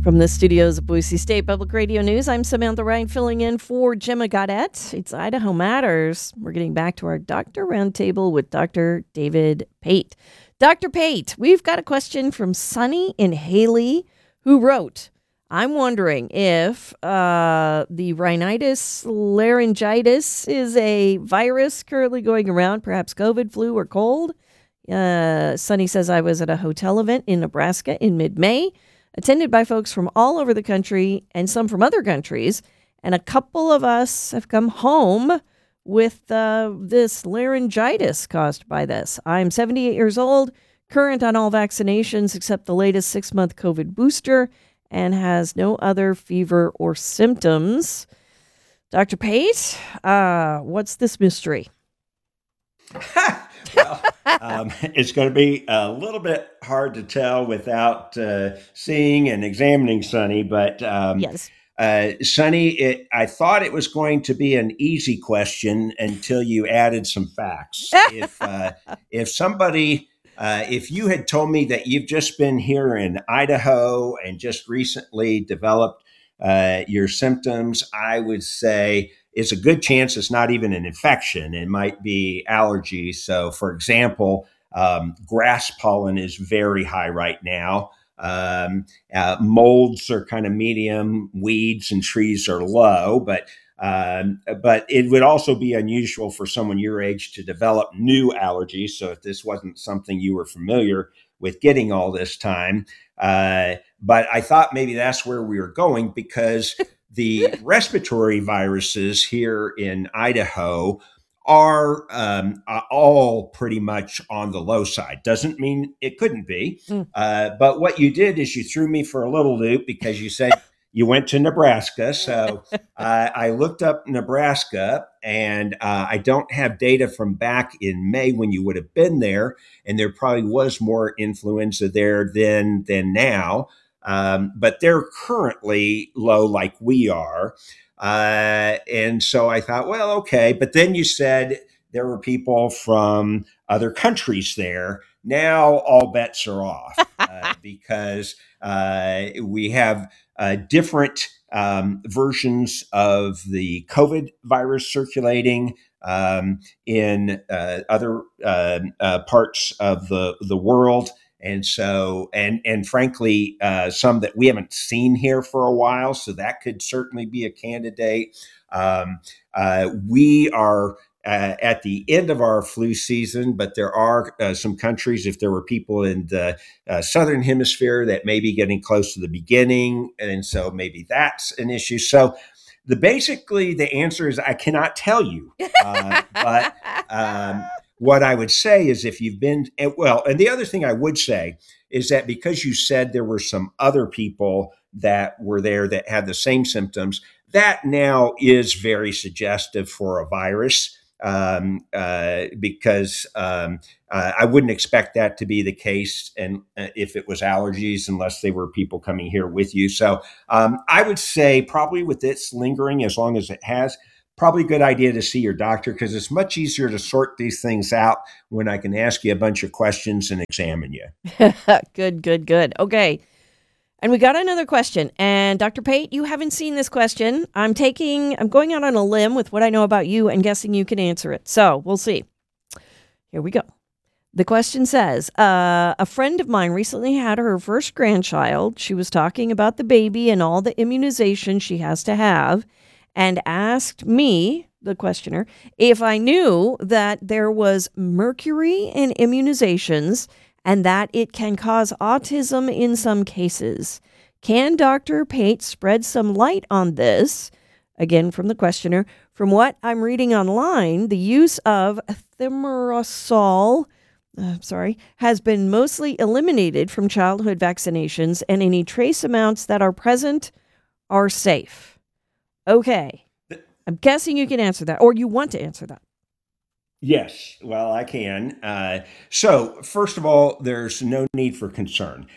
From the studios of Boise State Public Radio News, I'm Samantha Ryan filling in for Gemma Gaudette. It's Idaho Matters. We're getting back to our Doctor Roundtable with Dr. David Pate. Dr. Pate, we've got a question from Sunny in Haley who wrote, I'm wondering if the rhinitis laryngitis is a virus currently going around, perhaps COVID, flu, or cold. Sunny says, I was at a hotel event in Nebraska in mid-May, attended by folks from all over the country and some from other countries. And a couple of us have come home with this laryngitis caused by this. I'm 78 years old, current on all vaccinations except the latest 6-month COVID booster, and has no other fever or symptoms. Dr. Pate, what's this mystery? Well, it's going to be a little bit hard to tell without seeing and examining Sunny, but Yes. Sunny, I thought it was going to be an easy question until you added some facts. If somebody, if you had told me that you've just been here in Idaho and just recently developed your symptoms, I would say it's a good chance it's not even an infection. It might be allergy. So, for example, grass pollen is very high right now. Molds are kind of medium, weeds and trees are low, but it would also be unusual for someone your age to develop new allergies. So if this wasn't something you were familiar with getting all this time, but I thought maybe that's where we were going, because the respiratory viruses here in Idaho are all pretty much on the low side. Doesn't mean it couldn't be. But what you did is you threw me for a little loop because you said you went to Nebraska. So I looked up Nebraska, and I don't have data from back in May when you would have been there. And there probably was more influenza there than now. But they're currently low like we are. And so I thought, well, okay. But then you said there were people from other countries there. Now all bets are off because we have different versions of the COVID virus circulating in other parts of the world. And so, and frankly, some that we haven't seen here for a while. So that could certainly be a candidate. We are at the end of our flu season, but there are some countries, if there were people in the southern hemisphere, that may be getting close to the beginning. And so maybe that's an issue. So basically the answer is I cannot tell you. But what I would say is if you've been, and the other thing I would say is that because you said there were some other people that were there that had the same symptoms, that now is very suggestive for a virus. Because I wouldn't expect that to be the case, and if it was allergies, unless they were people coming here with you. So I would say probably with this lingering, as long as it has, probably a good idea to see your doctor, because it's much easier to sort these things out when I can ask you a bunch of questions and examine you. Good. Okay. And we got another question. And Dr. Pate, you haven't seen this question. I'm going out on a limb with what I know about you and guessing you can answer it. So we'll see. Here we go. The question says, a friend of mine recently had her first grandchild. She was talking about the baby and all the immunization she has to have, and asked me, the questioner, if I knew that there was mercury in immunizations and that it can cause autism in some cases. Can Dr. Pate spread some light on this? Again, from the questioner, from what I'm reading online, the use of thimerosal, has been mostly eliminated from childhood vaccinations, and any trace amounts that are present are safe. Okay. I'm guessing you can answer that, or you want to answer that. Yes, well, I can. So, first of all, there's no need for concern.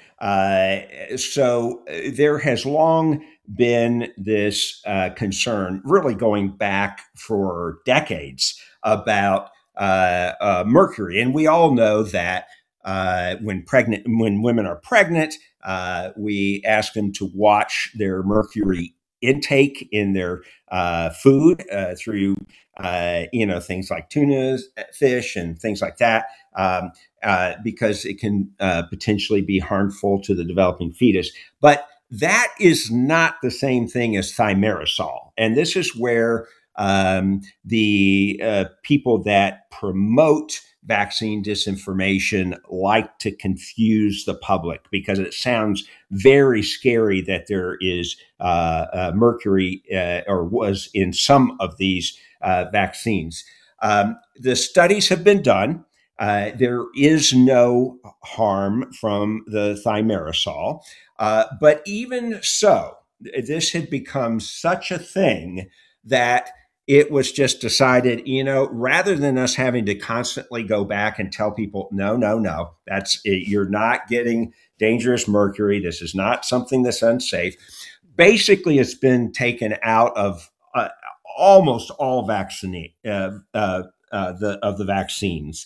So, there has long been this concern, really going back for decades, about mercury, and we all know that when women are pregnant, We ask them to watch their mercury intake in their food through things like tuna, fish, and things like that, because it can potentially be harmful to the developing fetus. But that is not the same thing as thimerosal, and this is where the people that promote vaccine disinformation like to confuse the public because it sounds very scary that there is mercury or was in some of these vaccines. The studies have been done. There is no harm from the thimerosal. But even so, this had become such a thing that it was just decided, rather than us having to constantly go back and tell people, no, that's it, you're not getting dangerous mercury. This is not something that's unsafe. Basically, it's been taken out of almost all vaccine. Of the vaccines,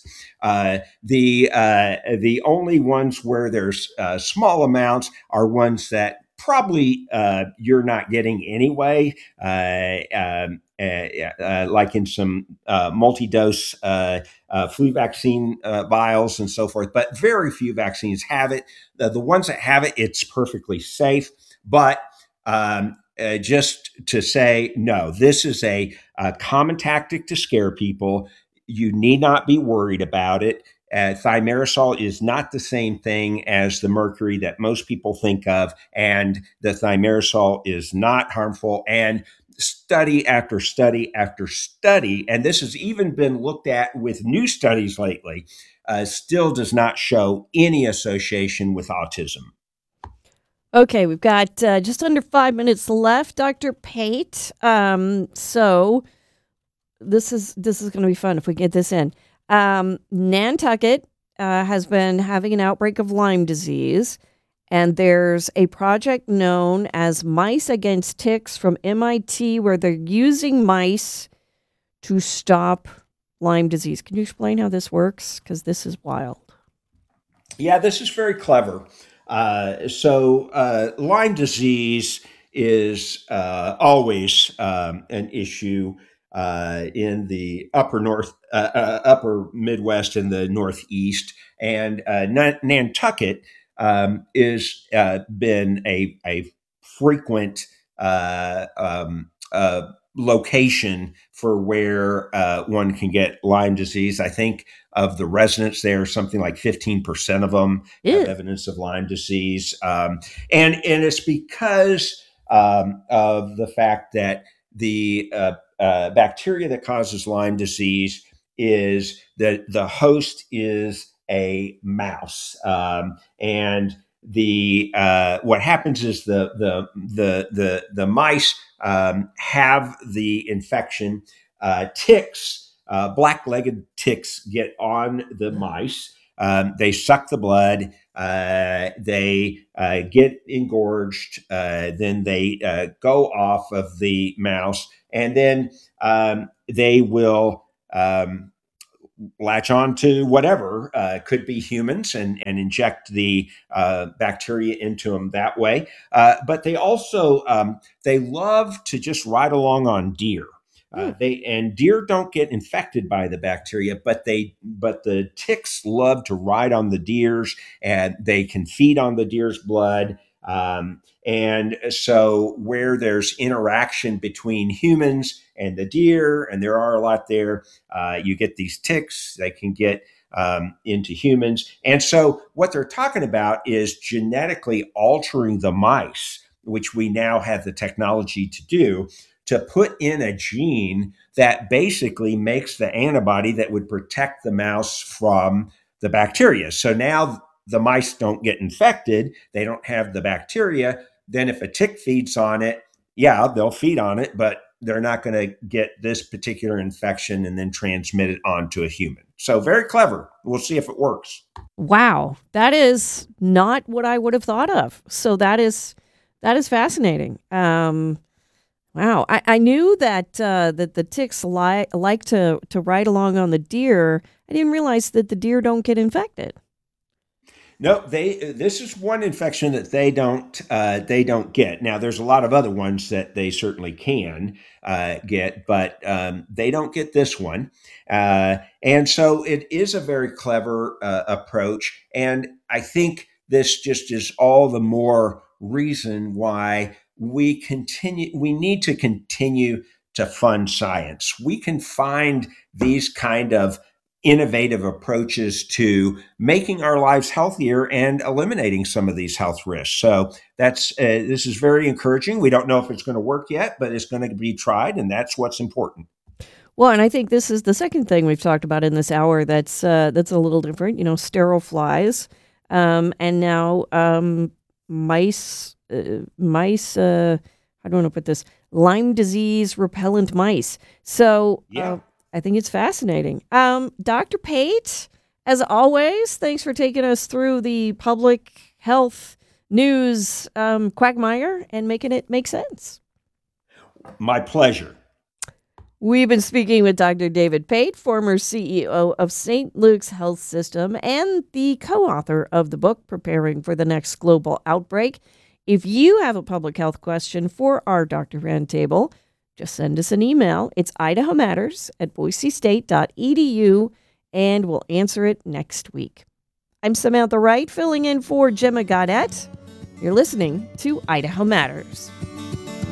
the only ones where there's small amounts are ones that probably you're not getting anyway, like in some multi-dose flu vaccine vials and so forth. But very few vaccines have it. The ones that have it, it's perfectly safe. But just to say, no, this is a common tactic to scare people. You need not be worried about it. Thimerosal is not the same thing as the mercury that most people think of, and the thimerosal is not harmful. And study after study after study, and this has even been looked at with new studies lately, still does not show any association with autism. Okay, we've got just under 5 minutes left, Dr. Pate. So this is going to be fun if we get this in. Nantucket has been having an outbreak of Lyme disease, and there's a project known as Mice Against Ticks from MIT where they're using mice to stop Lyme disease. Can you explain how this works? Because this is wild. Yeah, this is very clever. So Lyme disease is always an issue in the upper Midwest and the Northeast, and Nantucket is been a frequent location for where one can get Lyme disease. I think of the residents there, something like 15% of them have evidence of Lyme disease. And it's because of the fact that the bacteria that causes Lyme disease is that the host is a mouse. And the what happens is the mice have the infection. Ticks, black-legged ticks, get on the mice. They suck the blood. They get engorged. Then they go off of the mouse, and then they will latch on to whatever could be humans and inject the bacteria into them that way. But they also they love to just ride along on deer. Deer don't get infected by the bacteria, but the ticks love to ride on the deers, and they can feed on the deer's blood. And so where there's interaction between humans and the deer, and there are a lot there, you get these ticks. They can get into humans. And so what they're talking about is genetically altering the mice, which we now have the technology to do, to put in a gene that basically makes the antibody that would protect the mouse from the bacteria. So now the mice don't get infected. They don't have the bacteria. Then if a tick feeds on it, yeah, they'll feed on it, but they're not going to get this particular infection and then transmit it onto a human. So very clever. We'll see if it works. Wow. That is not what I would have thought of. So that is fascinating. Wow. I knew that that the ticks like to ride along on the deer. I didn't realize that the deer don't get infected. No, they. This is one infection that they don't get. Now, there's a lot of other ones that they certainly can get, but they don't get this one. And so it is a very clever approach, and I think this just is all the more reason why we need to continue to fund science. We can find these kind of innovative approaches to making our lives healthier and eliminating some of these health risks. So that's this is very encouraging. We don't know if it's going to work yet, but it's going to be tried, and that's what's important. Well, and I think this is the second thing we've talked about in this hour that's a little different. Sterile flies, and now mice. How do I want to put this? Lyme disease repellent mice. So Yeah. I think it's fascinating. Dr. Pate, as always, thanks for taking us through the public health news quagmire and making it make sense. My pleasure. We've been speaking with Dr. David Pate, former CEO of St. Luke's Health System and the co-author of the book, Preparing for the Next Global Outbreak. If you have a public health question for our Dr. Roundtable, just send us an email. It's idahomatters@boisestate.edu, and we'll answer it next week. I'm Samantha Wright, filling in for Gemma Gaudette. You're listening to Idaho Matters.